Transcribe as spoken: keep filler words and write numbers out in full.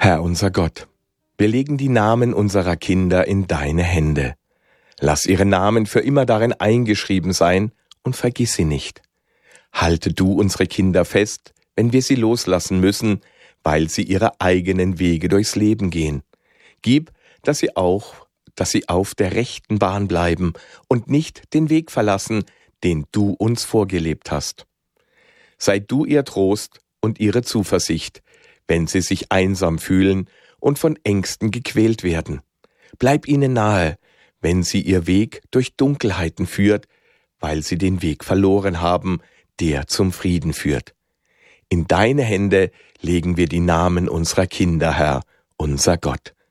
Herr unser Gott, wir legen die Namen unserer Kinder in deine Hände. Lass ihre Namen für immer darin eingeschrieben sein und vergiss sie nicht. Halte du unsere Kinder fest, wenn wir sie loslassen müssen, weil sie ihre eigenen Wege durchs Leben gehen. Gib, dass sie auch, dass sie auf der rechten Bahn bleiben und nicht den Weg verlassen, den du uns vorgelebt hast. Sei du ihr Trost und ihre Zuversicht, wenn sie sich einsam fühlen und von Ängsten gequält werden. Bleib ihnen nahe, wenn sie ihr Weg durch Dunkelheiten führt, weil sie den Weg verloren haben, der zum Frieden führt. In deine Hände legen wir die Namen unserer Kinder, Herr, unser Gott.